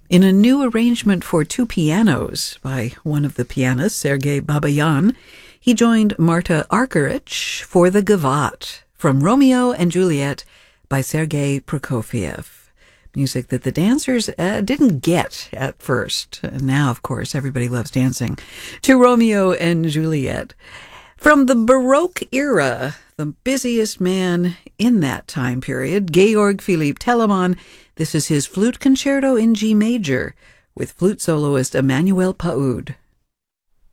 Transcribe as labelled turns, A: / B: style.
A: In a new arrangement for two pianos by one of the pianists, Sergei Babayan, he joined Marta Argerich for the Gavotte from Romeo and Juliet by Sergei Prokofiev. Music that the dancers didn't get at first. Now, of course, everybody loves dancing to Romeo and Juliet. From the Baroque era, the busiest man in that time period, Georg Philipp Telemann. This is his flute concerto in G major with flute soloist Emmanuel Paoud.